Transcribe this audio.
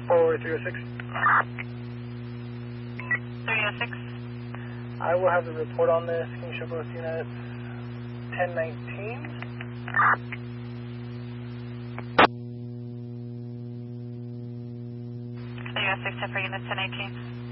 For 306. 306. I will have the report on this. Can you show both units? 1019. 306 for unit 1018.